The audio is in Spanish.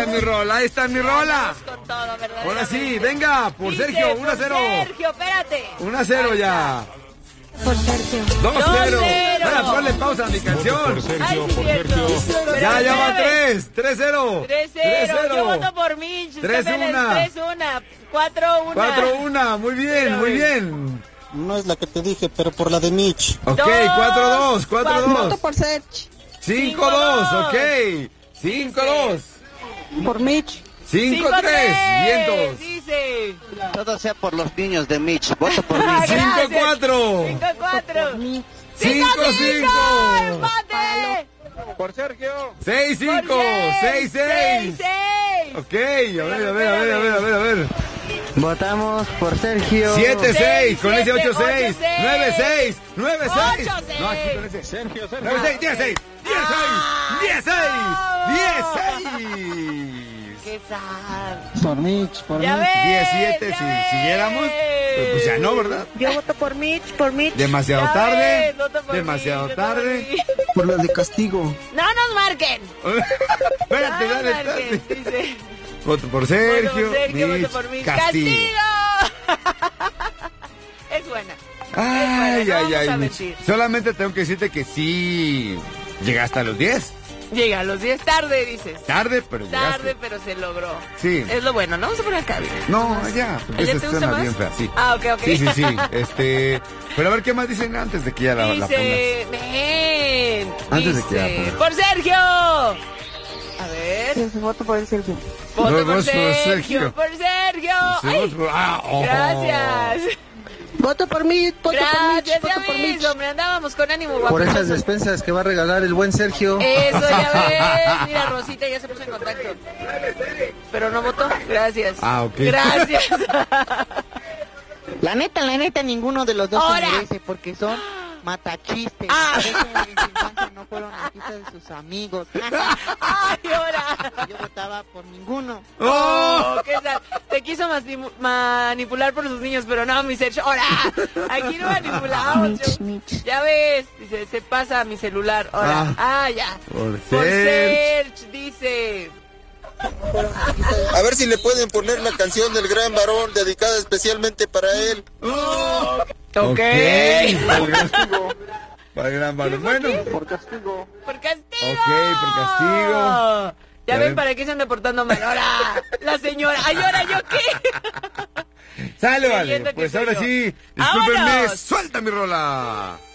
mi rola, ahí está mi rola. Con todo, Ahora sí, venga, por dice, Sergio, por 1-0. Sergio, espérate. 1-0 ya. Por Sergio. 2-0. 2-0. Para ponle pausa a mi canción. Por Sergio, Ay, sí, por cierto. Sergio. Pero Ya va espérame. 3-0. 3-0. Yo voto por Mitch. 3-1. 3-1. 4-1. 4-1, muy bien, muy bien. No es la que te dije, pero por la de Mitch. Ok, 4-2, 4-2. Voto por Sergio. 5-2, ok. 5-2. Por Mitch. 5-3, vientos. Dice. Todo sea por los niños de Mitch. Voto por Ah, Mitch. gracias. 5-4. 5-4. 5-5. ¡Empate! Por Sergio. 6-5. 6-6. 6-6. Ok, a ver. Votamos por Sergio. 7-6, con ese 7, 8-6. 9-6. 9-6. 8-6. No, aquí con ese. Sergio. 9-6, 10-6. 10-6. ¡Qué sad! Por Mitch, por Ya Mitch. ves. 17, si siguiéramos, pues ya no, ¿verdad? Yo voto por Mitch, Demasiado Ya tarde. ves, voto por Demasiado mí, voto por tarde. mí. Por la de castigo. ¡No nos marquen! Espérate, ¡No nos dale, marquen! dale. Dice. Voto por Voto Sergio. por Sergio, Mitch, voto por mí. Castigo. Es buena. Ay, no ay, vamos ay. a Mitch. mentir. Solamente tengo que decirte que sí llegaste a los 10. Llega a los 10 tarde, dices. Tarde, pero llegaste. Tarde, pero se logró. Sí. Es lo bueno, ¿no? Vamos a poner acá, mira. No, ya, porque ¿Ya esa te gusta suena más? bien fea, sí. Ah, ok. Sí. Pero a ver qué más dicen antes de que ya la pongas. Dice, ven. Antes de que la Dice, pongas. por Sergio. A ver. Yo voto por el Sergio. Voto No, por vos por Sergio. Sergio. Por Sergio. Sí, Ay, otro- oh. gracias. Voto por Mitch, voto por Mitch, Gracias, voto ya por ves, Mitch. hombre, andábamos con ánimo Por guapo. esas despensas que va a regalar el buen Sergio. Eso, ya ves. Mira, Rosita ya se puso en contacto. Pero no votó. Gracias. Ah, ok. Gracias. La neta, ninguno de los dos Ahora. se merece porque son matachistes. Ah. Por eso en su infancia no fueron a fiesta de sus amigos. Ay, ahora. Yo votaba por ninguno. Oh, qué sad. Te quiso manipular por sus niños, pero no, mi Sergio. Ahora, aquí no manipulamos. Mitch. Ya ves, dice, se pasa a mi celular. Ahora, ya. Por Por Sergio. Sergio, dice. A ver si le pueden poner la canción del gran varón dedicada especialmente para él. Ok. Ok. Para el gran varón. Bueno. Por castigo. Por castigo. Ok, por castigo. Ya Ya ven ven. para qué se anda portando mal. Ahora, la señora. Ay, ahora yo qué. Sale, Creyendo vale. que Pues soy ahora yo. sí, discúlpenme. ¡Vámonos! Suelta mi rola.